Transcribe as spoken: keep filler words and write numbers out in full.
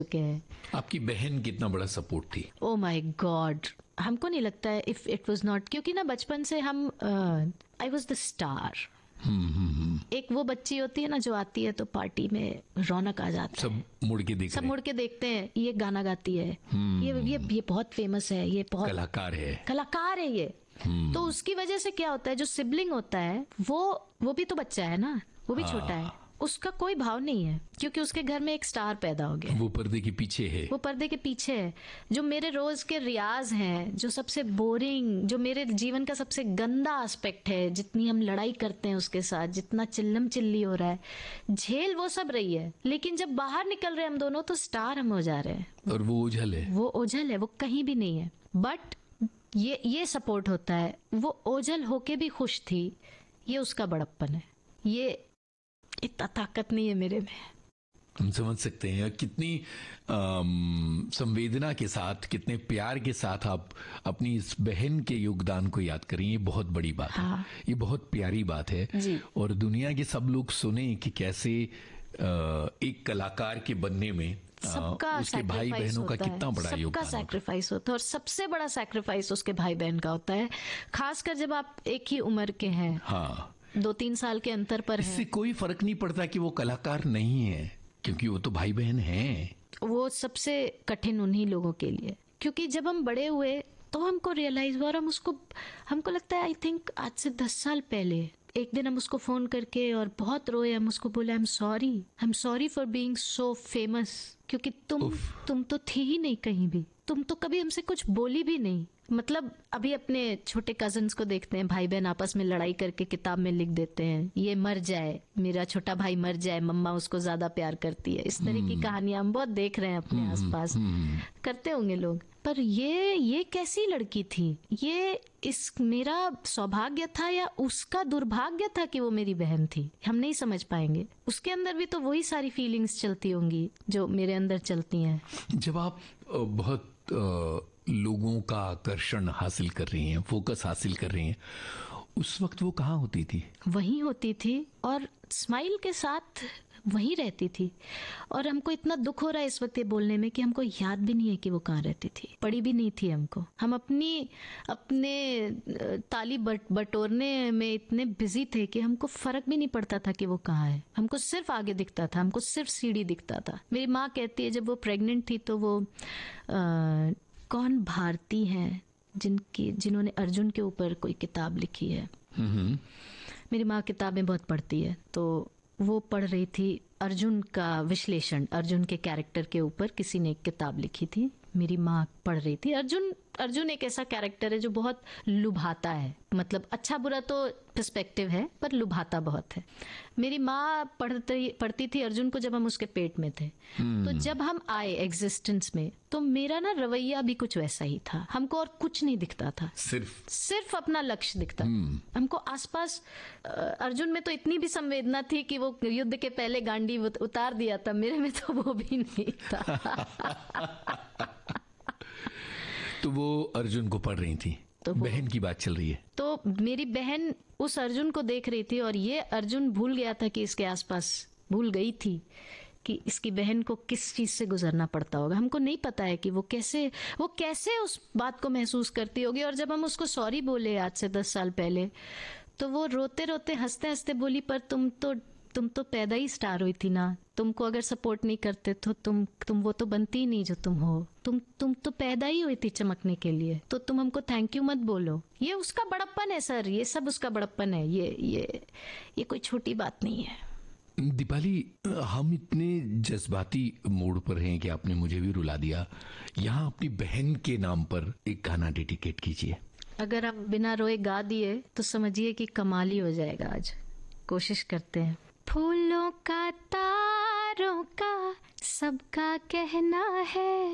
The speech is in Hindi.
चुके हैं। आपकी बहन कितना बड़ा सपोर्ट थी? ओ माय गॉड, हमको नहीं लगता है इफ इट वाज नॉट, क्योंकि ना बचपन से हम आई वाज द स्टार। एक वो बच्ची होती है ना जो आती है तो पार्टी में रौनक आ जाता सब है, मुड़ के देख सब रहे मुड़ के देखते हैं, ये गाना गाती है, ये ये ये बहुत फेमस है, ये बहुत कलाकार है कलाकार है ये। तो उसकी वजह से क्या होता है, जो सिबलिंग होता है वो वो भी तो बच्चा है ना, वो भी छोटा है, उसका कोई भाव नहीं है क्योंकि उसके घर में एक स्टार पैदा हो गया। वो पर्दे के पीछे है, वो पर्दे के पीछे है। जो मेरे रोज के रियाज हैं, जो सबसे बोरिंग, जो मेरे जीवन का सबसे गंदा एस्पेक्ट है, जितनी हम लड़ाई करते हैं उसके साथ, जितना चिल्लम चिल्ली हो रहा है, झेल वो सब रही है। लेकिन जब बाहर निकल रहे हैं हम दोनों तो स्टार हम हो जा रहे हैं। और वो ओझल है, वो ओझल है, वो कहीं भी नहीं है। बट ये ये सपोर्ट होता है। वो ओझल होके भी खुश थी, ये उसका बड़प्पन है। ये इतना ताकत नहीं है मेरे में। हम समझ सकते हैं कितनी आम, संवेदना के साथ, कितने प्यार के साथ आप अपनी इस बहन के योगदान को याद करें। ये बहुत बड़ी बात हाँ। है, ये बहुत प्यारी बात है जी। और दुनिया के सब लोग सुने कि कैसे आ, एक कलाकार के बनने में सबका उसके भाई बहनों का कितना बड़ा योगदान सबका सैक्रिफाइस होता है। और सबसे बड़ा सैक्रिफाइस उसके भाई बहन का होता है, खासकर जब आप एक ही उम्र के हैं। हाँ, दो तीन साल के अंतर पर इससे है। कोई फर्क नहीं पड़ता कि वो कलाकार नहीं है, क्योंकि वो तो भाई बहन हैं। वो सबसे कठिन उन्हीं लोगों के लिए, क्योंकि जब हम बड़े हुए तो हमको रियलाइज हुआ और हम उसको, हमको लगता है आई थिंक आज से दस साल पहले एक दिन हम उसको फोन करके और बहुत रोए। हम उसको बोले I am sorry, I am sorry for being so famous, क्योंकि तुम तुम तो थी ही नहीं कहीं भी, तुम तो कभी हमसे कुछ बोली भी नहीं। मतलब अभी अपने छोटे कजन्स को देखते हैं, भाई बहन आपस में लड़ाई करके किताब में लिख देते हैं, ये मर जाए, मेरा छोटा भाई मर जाए, मम्मा उसको ज्यादा प्यार करती है। इस तरह की कहानियां हम बहुत देख रहे हैं अपने आसपास, करते होंगे लोग। पर ये ये कैसी लड़की थी? ये इस मेरा सौभाग्य था या उसका दुर्भाग्य था कि वो मेरी बहन थी? हम नहीं समझ पाएंगे। उसके अंदर भी तो वही सारी फीलिंग्स चलती होंगी जो मेरे अंदर चलती हैं। जब आप बहुत आ, लोगों का आकर्षण हासिल कर रही हैं, फोकस हासिल कर रही हैं, उस वक्त वो कहाँ होती थी? वहीं होती थी और स्माइल के साथ वहीं रहती थी। और हमको इतना दुख हो रहा है इस वक्त ये बोलने में कि हमको याद भी नहीं है कि वो कहाँ रहती थी, पड़ी भी नहीं थी हमको। हम अपनी अपने ताली बट, बटोरने में इतने बिजी थे कि हमको फर्क भी नहीं पड़ता था कि वो कहाँ है। हमको सिर्फ आगे दिखता था, हमको सिर्फ सीढ़ी दिखता था। मेरी माँ कहती है जब वो प्रेग्नेंट थी तो वो आ, कौन भारती हैं जिनकी जिन्होंने अर्जुन के ऊपर कोई किताब लिखी है। मेरी माँ किताबें बहुत पढ़ती है, तो वो पढ़ रही थी अर्जुन का विश्लेषण, अर्जुन के कैरेक्टर के ऊपर किसी ने एक किताब लिखी थी। मेरी माँ पढ़ रही थी। अर्जुन अर्जुन एक ऐसा कैरेक्टर है जो बहुत लुभाता है, मतलब अच्छा बुरा तो पर्सपेक्टिव है पर लुभाता बहुत है। मेरी माँ पढ़ती पढ़ती थी अर्जुन को जब हम उसके पेट में थे। तो जब हम आए एग्जिस्टेंस में तो मेरा ना रवैया भी कुछ वैसा ही था। हमको और कुछ नहीं दिखता था, सिर्फ सिर्फ अपना लक्ष्य दिखता था। हमको आसपास अर्जुन में तो इतनी भी संवेदना थी कि वो युद्ध के पहले गांडी उतार दिया था, मेरे में तो वो भी नहीं था। तो वो अर्जुन को पढ़ रही थी, तो बहन की बात चल रही है। तो मेरी बहन उस अर्जुन को देख रही थी और ये अर्जुन भूल गया था कि इसके आसपास, भूल गई थी कि इसकी बहन को किस चीज से गुजरना पड़ता होगा। हमको नहीं पता है कि वो कैसे वो कैसे उस बात को महसूस करती होगी। और जब हम उसको सॉरी बोले आज से दस साल पहले, तो वो रोते रोते हंसते हंसते बोली पर तुम तो तुम तो पैदा ही स्टार हुई थी ना, तुमको अगर सपोर्ट नहीं करते तो तुम तुम वो तो बनती ही नहीं जो तुम हो। तुम तुम तो पैदा ही हुई थी चमकने के लिए, तो तुम हमको थैंक यू मत बोलो। ये उसका बड़प्पन है सर, ये सब उसका बड़प्पन है। ये ये ये कोई छोटी बात नहीं है। दीपाली, हम इतने जज्बाती मूड पर हैं कि आपने मुझे भी रुला दिया। यहाँ अपनी बहन के नाम पर एक गाना डेडिकेट कीजिए। अगर आप बिना रोए गा दिए तो समझिए कि कमाल ही हो जाएगा। आज कोशिश करते हैं। फूलों का तारों का सबका कहना है,